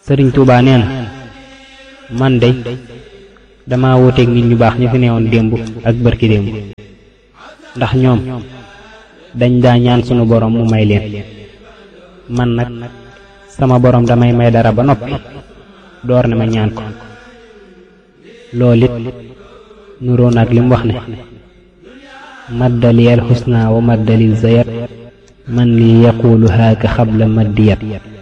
Sëriñ Tuubaa nee na man de dama wuteeg nit ñu baax ñu fi newoon démb ak barki démb ndax ñoom dañ daa ñaan sunu borom mu may leen man nag sama borom damay may dara ba noppi door ne ma ñaan ko loolu it nuroon ak li mu wax ne maddaliyal xusna wa maddalil zayat man li yaqulu haaka xabla maddiyat